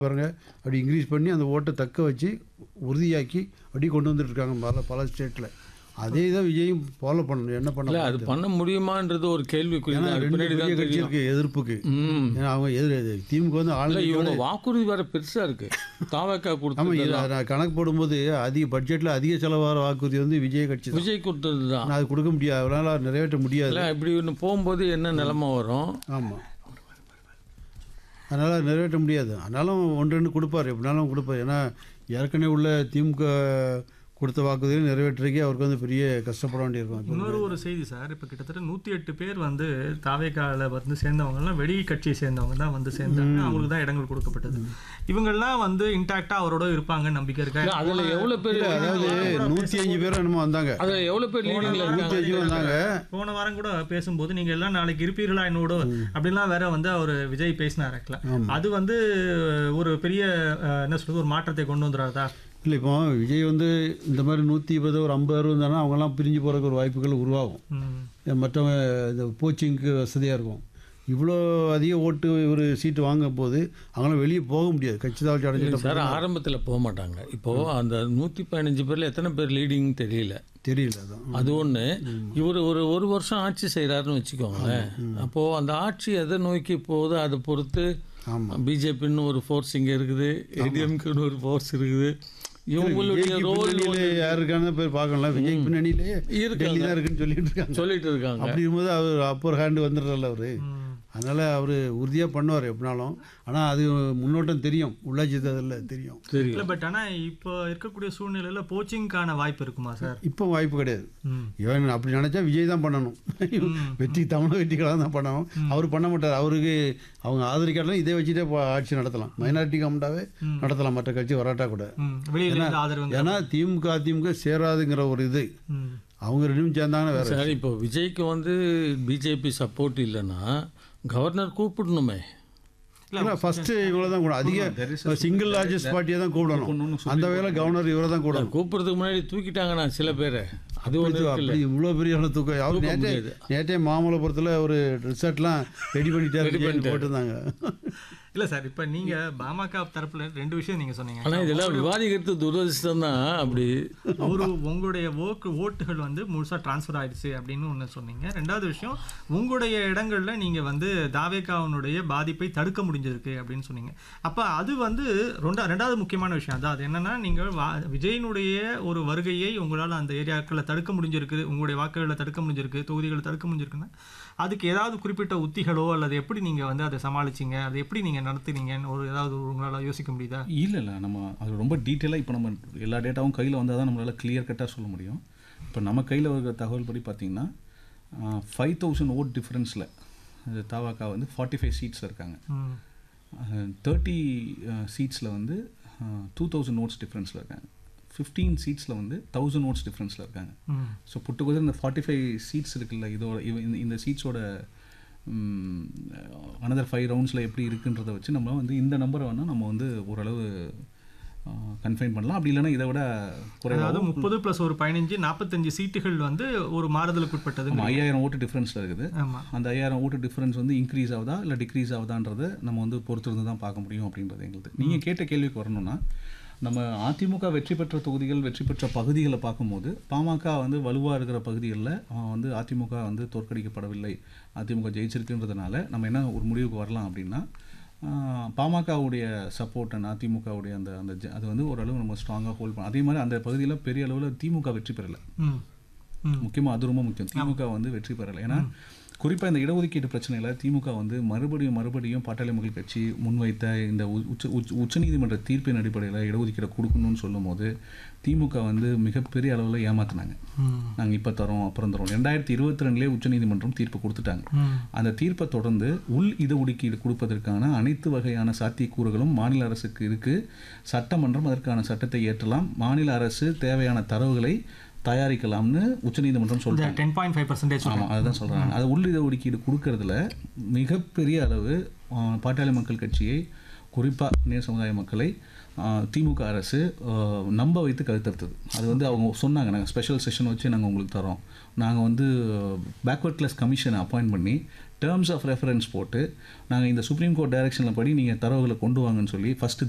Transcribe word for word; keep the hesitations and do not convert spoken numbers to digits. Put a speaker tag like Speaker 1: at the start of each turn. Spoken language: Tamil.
Speaker 1: பாருங்க அப்படி இன்க்ரீஸ் பண்ணி அந்த ஓட்டை தக்க வச்சு உறுதியாக்கி அப்படி கொண்டு வந்துட்டு இருக்காங்க பல பல ஸ்டேட்டில். அதே தான் விஜயும் ஃபாலோ பண்ணணும். என்ன
Speaker 2: இல்ல
Speaker 1: பண்ண
Speaker 2: அது பண்ண முடியுமான்றது ஒரு கேள்விக்குறி
Speaker 1: ஏன்னா
Speaker 2: தான். அது
Speaker 1: ரெண்டு
Speaker 2: பின்னாடி
Speaker 1: பெரிய
Speaker 2: தான்
Speaker 1: கட்சி
Speaker 2: தெரியும்.
Speaker 1: இருக்கு எதிர்ப்புக்கு.
Speaker 2: ம்.
Speaker 1: ஏன்னா அவங்க எதிர் திமுக வந்து
Speaker 2: இல்ல
Speaker 1: ஆளுநர்
Speaker 2: இவங்க வாக்குறுதி வேற பெருசா இருக்கு. தாவேக்கா
Speaker 1: ஆமாம்
Speaker 2: கொடுத்தது தான்.
Speaker 1: நான் கணக்கு போடும்போது அதிக பட்ஜெட்டில் அதிக செலவாகிற வாக்குறுதி வந்து விஜய் கட்சி தான்.
Speaker 2: விஜய் கொடுத்தது தான்.
Speaker 1: நான் அது கொடுக்க முடியாது, அவரால் நிறைவேற்ற முடியாது.
Speaker 2: இல்ல இப்படி ஒன்று போகும்போது என்ன நிலைமை வரும்?
Speaker 1: ஆமாம், அதனால் நிறைவேற்ற முடியாது. ஆனாலும் ஒன்று ரெண்டு கொடுப்பார், எப்படினாலும் கொடுப்பார். ஏன்னா ஏற்கனவே உள்ள திமுக கொடுத்த வாக்குறுதியை நிறைவேற்றுறதுக்கே அவருக்கு வந்து பெரிய கஷ்டப்பட வேண்டியிருக்கும்.
Speaker 3: இன்னொரு ஒரு செய்தி சார், இப்போ கிட்டத்தட்ட நூற்றி எட்டு பேர் வந்து தாவேக்கால வந்து சேர்ந்தவங்கலாம் வெளி கட்சியை சேர்ந்தவங்க தான் வந்து சேர்ந்தாங்க. அவங்களுக்கு தான் இடங்கள் கொடுக்கப்பட்டது. இவங்கெல்லாம் வந்து இன்டாக்டாக அவரோட இருப்பாங்க நம்பிக்கை இருக்கா?
Speaker 2: இல்ல அதுல எவ்வளவு பேர்
Speaker 1: அதாவது நூற்றி அஞ்சு பேர் என்னமோ வந்தாங்க,
Speaker 2: அதுல எவ்வளவு பேர் லீடிங்ல
Speaker 1: நூற்றி
Speaker 2: இருக்காங்க?
Speaker 1: அஞ்சு வந்தாங்க.
Speaker 3: போன வாரம் கூட பேசும்போது நீங்கள் எல்லாம் நாளைக்கு இருப்பீர்களா என்னோட அப்படிலாம் வேற வந்து அவர் விஜய் பேசினாருல. அது வந்து ஒரு பெரிய அஹ், என்ன சொல்றது ஒரு மாற்றத்தை கொண்டு வந்துடாதா?
Speaker 1: இல்லை இப்போ விஜய் வந்து இந்த மாதிரி நூற்றி இருபது ஒரு ஐம்பது அறுபது இருந்தாங்கன்னா அவங்கெல்லாம் பிரிஞ்சு போகிறதுக்கு ஒரு வாய்ப்புகள் உருவாகும்.
Speaker 3: ம்.
Speaker 1: மற்றவங்க இந்த கோச்சிங்க்கு வசதியாக இருக்கும். இவ்வளோ அதிக ஓட்டு ஒரு சீட்டு வாங்கும் போது அவங்களாம் வெளியே போக முடியாது. கட்சி தாழ்ச்சி
Speaker 2: இல்ல
Speaker 1: அடைஞ்சிட்டு
Speaker 2: சார் ஆரம்பத்துல போக மாட்டாங்க. இப்போ அந்த நூத்தி பதினஞ்சு பேர்ல எத்தனை பேர் லீடிங் தெரியல.
Speaker 1: தெரியல. அதான்
Speaker 2: அது ஒண்ணு. இவர் ஒரு ஒரு வருஷம் ஆட்சி செய்யறாருன்னு வச்சுக்கோங்களேன். அப்போ அந்த ஆட்சி எதை நோக்கி போகுது அதை பொறுத்து
Speaker 1: ஆமாம்.
Speaker 2: பிஜேபின்னு ஒரு ஃபோர்ஸ் இங்க இருக்குது, ஏடிஎம்கேன்னு ஒரு ஃபோர்ஸ் இருக்குது. இவங்களுடைய
Speaker 1: விஜய்க்கு
Speaker 2: ரோல்
Speaker 1: பின்னணியிலே யார் இருக்கான்னு போய் பார்க்கலாம். விஜய் பின்னணியிலே
Speaker 2: இருக்காங்க.
Speaker 1: டெல்லி தான் இருக்குன்னு சொல்லிட்டு இருக்காங்க.
Speaker 2: சொல்லிட்டு இருக்காங்க.
Speaker 1: அப்படி இருக்கும்போது அவர் அப்பர் ஹேண்டு வந்துடுறல அவரு. அதனால் அவர் உறுதியாக பண்ணுவார் எப்படினாலும். ஆனால் அது முன்னோட்டம் தெரியும், உள்ளாட்சி தேர்தலில் தெரியும்.
Speaker 2: தெரியும்.
Speaker 3: இல்லை பட் ஆனால் இப்போ இருக்கக்கூடிய சூழ்நிலையில் போச்சிங்கான வாய்ப்பு இருக்குமா சார்?
Speaker 1: இப்போ வாய்ப்பு கிடையாது.
Speaker 3: ம்.
Speaker 1: இவன் அப்படி நினச்சா விஜய் தான் பண்ணணும். வெற்றி தமிழ் வெற்றிகளாக தான் பண்ணணும். அவர் பண்ண மாட்டார். அவருக்கு அவங்க ஆதரிக்காட்டாலும் இதை வச்சுட்டே இப்போ ஆட்சி நடத்தலாம். மைனாரிட்டி கவர்மெண்ட்டாகவே நடத்தலாம், மற்ற கட்சி வராட்டா கூட.
Speaker 3: ம். வெளியில இருந்து ஆதரவு.
Speaker 1: ஏன்னா திமுக அதிமுக சேராதுங்கிற ஒரு இது
Speaker 3: ம்.
Speaker 1: அவங்க ரெண்டும் சேர்ந்தாங்கன்னா வேற.
Speaker 2: சரி இப்போ விஜய்க்கு வந்து பிஜேபி சப்போர்ட் இல்லைன்னா கவர்னர் கூப்பிடணுமே.
Speaker 1: இல்லை ஃபர்ஸ்ட் இவங்கள தான் கூட அதிக சிங்கிள் லார்ஜஸ்ட் பார்ட்டியை தான் கூப்பிடணும். அந்த வகையில் கவர்னர் இவரை தான் கூடணும்.
Speaker 2: கூப்பிடுறதுக்கு முன்னாடி தூக்கிட்டாங்கண்ணா சில பேரை. அது ஒன்று
Speaker 1: அப்படி இவ்வளோ பெரிய அளவு தூக்கம் அவர் நேற்றே
Speaker 2: முடியாது.
Speaker 1: நேற்றே மாமல்லபுரத்தில் ஒரு ரிசர்ட்லாம் ரெடி பண்ணிட்டாரு போட்டிருந்தாங்க.
Speaker 3: இல்லை சார், இப்போ நீங்கள் பாமக தரப்புல ரெண்டு விஷயம் நீங்கள் சொன்னீங்க.
Speaker 2: ஆனால் இதெல்லாம் விவாதிக்கிறது துரதிர்ஷ்டம் தான். அப்படி
Speaker 3: ஒரு உங்களுடைய ஓக்கு ஓட்டுகள் வந்து முழுசாக ட்ரான்ஸ்ஃபர் ஆயிடுச்சு அப்படின்னு ஒன்று சொன்னீங்க. ரெண்டாவது விஷயம், உங்களுடைய இடங்களில் நீங்கள் வந்து தாவேக்காவினுடைய பாதிப்பை தடுக்க முடிஞ்சிருக்கு அப்படின்னு சொன்னீங்க. அப்போ அது வந்து ரெண்டா ரெண்டாவது முக்கியமான விஷயம் அதான். அது என்னன்னா, நீங்கள் வா விஜயனுடைய ஒரு வருகையை உங்களால் அந்த ஏரியாக்களில் தடுக்க முடிஞ்சிருக்கு, உங்களுடைய வாக்குகளை தடுக்க முடிஞ்சிருக்கு, தொகுதிகளை தடுக்க முடிஞ்சிருக்குன்னா அதுக்கு ஏதாவது குறிப்பிட்ட உத்திகளோ அல்லது எப்படி நீங்கள் வந்து அதை சமாளிச்சிங்க, அதை எப்படி நீங்கள் நடத்துனீங்கன்னு ஒரு ஏதாவது உங்களால் யோசிக்க முடியுதா?
Speaker 4: இல்லை இல்லை நம்ம அது ரொம்ப டீட்டெயிலாக இப்போ நம்ம எல்லா டேட்டாவும் கையில் வந்தால் தான் நம்மளால் கிளியர் கட்டாக சொல்ல முடியும். இப்போ நம்ம கையில் இருக்கிற தகவல் படி பார்த்திங்கன்னா ஃபைவ் தௌசண்ட் ஓட் டிஃப்ரென்ஸில் தாவாக்கா வந்து ஃபார்ட்டி ஃபைவ் சீட்ஸில் இருக்காங்க. தேர்ட்டி சீட்ஸில் வந்து டூ தௌசண்ட் ஓட்ஸ் டிஃப்ரென்ஸில் இருக்காங்க. ஃபிஃப்டீன் சீட்ஸில் வந்து தௌசண்ட் ஓட்ஸ் டிஃப்ரென்ஸில் இருக்காங்க. ஸோ புட்டுக்குது இந்த ஃபார்ட்டி ஃபைவ் சீட்ஸ் இருக்குல்ல, இதோட இந்த இந்த சீட்ஸோட அனதர் ஃபைவ் ரவுண்ட்ஸில் எப்படி இருக்குன்றதை வச்சு நம்ம வந்து இந்த நம்பரை வேணால் நம்ம வந்து ஓரளவு கன்ஃபைன் பண்ணலாம். அப்படி இல்லைன்னா இதை விட குறைவாக
Speaker 3: முப்பது ப்ளஸ் ஒரு பதினஞ்சு நாற்பத்தஞ்சு சீட்டுகள் வந்து ஒரு மாறுதலுக்கு உட்பட்டது.
Speaker 4: ஐயாயிரம் ஓட்டு டிஃப்ரென்ஸில் இருக்குது.
Speaker 3: ஆமாம்.
Speaker 4: அந்த ஐயாயிரம் ஓட்டு டிஃப்ரென்ஸ் வந்து இன்க்ரீஸ் ஆகுதா இல்லை டிக்ரீஸ் ஆகுதான்றதை நம்ம வந்து பொறுத்திருந்து தான் பார்க்க முடியும் அப்படின்றது எங்களுக்கு. நீங்கள் கேட்ட கேள்விக்கு வரணும்னா, நம்ம அதிமுக வெற்றி பெற்ற தொகுதிகள் வெற்றி பெற்ற பகுதிகளை பார்க்கும்போது பாமக வந்து வலுவாக இருக்கிற பகுதிகளில் வந்து அதிமுக வந்து தோற்கடிக்கப்படவில்லை, அதிமுக ஜெயிச்சிருக்குன்றதுனால நம்ம என்ன ஒரு முடிவுக்கு வரலாம் அப்படின்னா, பாமகவுடைய சப்போர்ட் அண்ட் அதிமுகவுடைய அந்த அந்த அது வந்து ஓரளவு நம்ம ஸ்ட்ராங்காக ஹோல்ட் பண்ண. அதே மாதிரி அந்த பகுதியில் பெரிய அளவில் திமுக வெற்றி பெறலை. முக்கியமாக அது ரொம்ப முக்கியம். திமுக வந்து வெற்றி பெறலை. ஏன்னா குறிப்பாக இந்த இடஒதுக்கீடு பிரச்சனையில் திமுக வந்து மறுபடியும் மறுபடியும் பாட்டாளி மக்கள் கட்சி முன்வைத்த இந்த உச்ச உச்ச உச்சநீதிமன்ற தீர்ப்பின் அடிப்படையில் இடஒதுக்கீடை கொடுக்கணும்னு சொல்லும் போது திமுக வந்து மிகப்பெரிய அளவில் ஏமாத்தினாங்க. நாங்கள் இப்போ தரோம் அப்புறம் தரோம். ரெண்டாயிரத்தி இருபத்தி ரெண்டுலேயே உச்சநீதிமன்றம் தீர்ப்பு கொடுத்துட்டாங்க. அந்த தீர்ப்பை தொடர்ந்து உள் இடஒதுக்கீடு கொடுப்பதற்கான அனைத்து வகையான சாத்தியக்கூறுகளும் மாநில அரசுக்கு இருக்குது. சட்டமன்றம் அதற்கான சட்டத்தை ஏற்றலாம். மாநில அரசு தேவையான தரவுகளை தயாரிக்கலாம்னு உச்சநீதிமன்றம் சொல்கிறாங்க.
Speaker 3: டென் பாயிண்ட் ஃபைவ் பர்சன்டேஜ்
Speaker 4: ஆமாம், அதுதான் சொல்கிறாங்க. அது உள் இடஒதுக்கீடு கொடுக்கறதுல மிகப்பெரிய அளவு பாட்டாளி மக்கள் கட்சியை, குறிப்பாக நேர் சமுதாய மக்களை திமுக அரசு நம்ப வைத்து கருத்தறுத்தது. அது வந்து அவங்க சொன்னாங்க, நாங்கள் ஸ்பெஷல் செஷன் வச்சு நாங்கள் உங்களுக்கு தரோம், நாங்கள் வந்து பேக்வர்ட் கிளாஸ் கமிஷனை அப்பாயிண்ட் பண்ணி டேர்ம்ஸ் ஆஃப் ரெஃபரன்ஸ் போட்டு நாங்கள் இந்த சுப்ரீம் கோர்ட் டைரக்ஷனில் படி நீங்கள் தரவுகளை கொண்டு வாங்கன்னு சொல்லி ஃபஸ்ட்டு